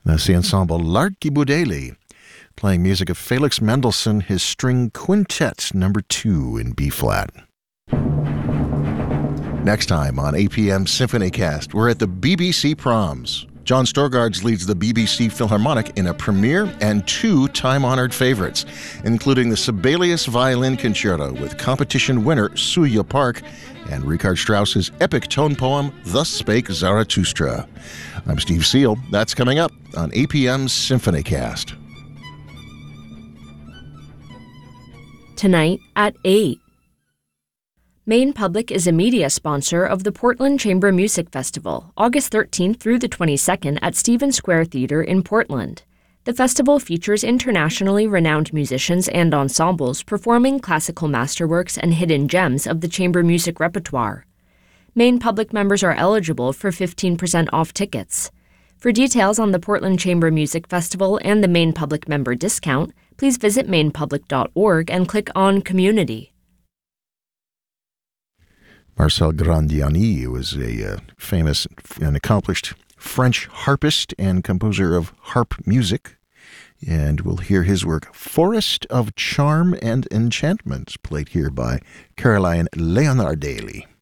That's the ensemble Larky Budeli, playing music of Felix Mendelssohn, his String Quintet No. 2 in B-flat. Next time on APM Symphonycast, we're at the BBC Proms. John Storgards leads the BBC Philharmonic in a premiere and 2 time-honored favorites, including the Sibelius Violin Concerto with competition winner Suya Park and Richard Strauss's epic tone poem, Thus Spake Zarathustra. I'm Steve Seal. That's coming up on APM Symphonycast. Tonight at 8. Maine Public is a media sponsor of the Portland Chamber Music Festival, August 13th through the 22nd at Stevens Square Theater in Portland. The festival features internationally renowned musicians and ensembles performing classical masterworks and hidden gems of the chamber music repertoire. Maine Public members are eligible for 15% off tickets. For details on the Portland Chamber Music Festival and the Maine Public member discount, please visit mainepublic.org and click on Community. Marcel Grandiani was a famous and accomplished French harpist and composer of harp music, and we'll hear his work Forest of Charm and Enchantment, played here by Caroline Leonardelli.